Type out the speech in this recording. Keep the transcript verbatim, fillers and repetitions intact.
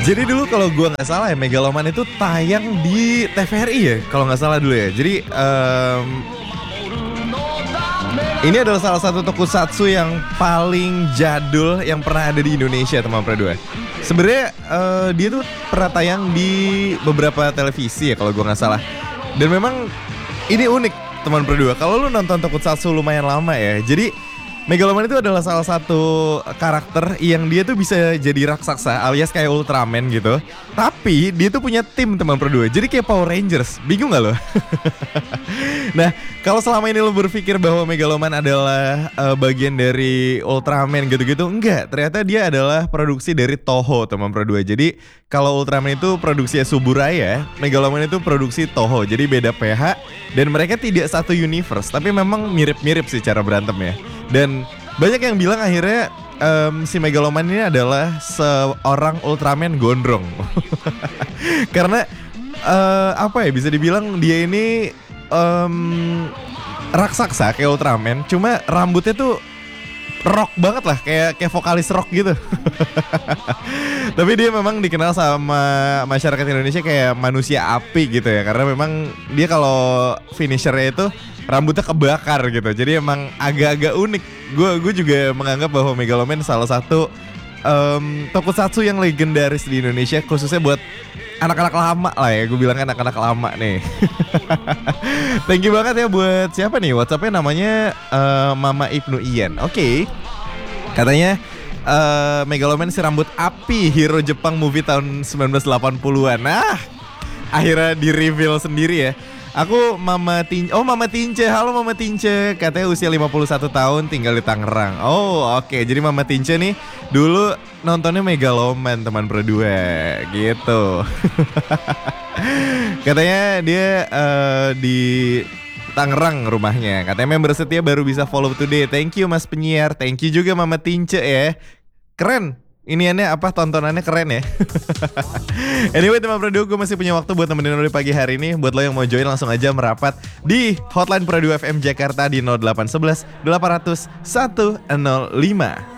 Jadi dulu kalau gue nggak salah ya, Megaloman itu tayang di T V R I ya, kalau nggak salah dulu ya. Jadi um, ini adalah salah satu tokusatsu yang paling jadul yang pernah ada di Indonesia, teman berdua. Sebenarnya uh, dia tuh pernah tayang di beberapa televisi ya kalau gue nggak salah. Dan memang ini unik, teman berdua. Kalau lu nonton tokusatsu lumayan lama ya, jadi Megaloman itu adalah salah satu karakter yang dia tuh bisa jadi raksasa alias kayak Ultraman gitu. Tapi dia tuh punya tim, teman berdua. Jadi kayak Power Rangers. Bingung gak lo? Nah, kalau selama ini lo berpikir bahwa Megaloman adalah uh, bagian dari Ultraman gitu-gitu, enggak. Ternyata dia adalah produksi dari Toho, teman berdua. Jadi kalau Ultraman itu produksinya Suburaya, Megaloman itu produksi Toho. Jadi beda P H dan mereka tidak satu universe, tapi memang mirip-mirip sih cara berantemnya. Dan banyak yang bilang akhirnya um, si Megaloman ini adalah seorang Ultraman gondrong. Karena uh, apa ya, bisa dibilang dia ini um, raksasa kayak Ultraman, cuma rambutnya tuh rock banget lah, kayak kayak vokalis rock gitu. Tapi dia memang dikenal sama masyarakat Indonesia kayak manusia api gitu ya, karena memang dia kalau finishernya itu rambutnya kebakar gitu. Jadi emang agak-agak unik. Gue gue juga menganggap bahwa Megaloman salah satu um, tokusatsu yang legendaris di Indonesia, khususnya buat anak-anak lama lah ya. Gue bilang anak-anak lama nih. Thank you banget ya buat siapa nih? WhatsAppnya namanya uh, Mama Ibnu Ian. Oke, okay. Katanya uh, Megaloman si rambut api, hero Jepang movie tahun sembilan belas delapan puluhan. Nah, akhirnya di reveal sendiri ya. Aku Mama Tince. Oh, Mama Tince. Halo Mama Tince. Katanya usia lima puluh satu tahun, tinggal di Tangerang. Oh, oke. Okay. Jadi Mama Tince nih dulu nontonnya Megaloman, teman berdua gitu. Katanya dia uh, di Tangerang rumahnya. Katanya member setia baru bisa follow today. Thank you Mas penyiar. Thank you juga Mama Tince ya. Keren. Iniannya apa, tontonannya keren ya. Anyway teman Pradu, gue masih punya waktu buat nemenin lo di pagi hari ini. Buat lo yang mau join langsung aja merapat di hotline Pradu F M Jakarta di nol delapan satu satu delapan nol nol satu nol lima.